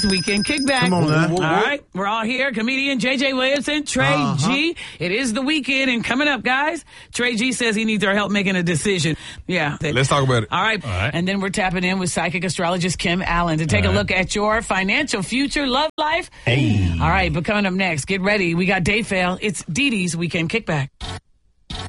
Didi's Weekend Kickback. Come on now. All right, we're all here. Comedian J.J. Williamson, Trey G. It is the weekend, and coming up, guys, Trey G says he needs our help making a decision. Yeah. Let's talk about it. All right. And then we're tapping in with psychic astrologist Kim Allen to take a look at your financial future, love life. Hey. All right, but coming up next, get ready. We got Dave Fail. It's Didi's Weekend Kickback.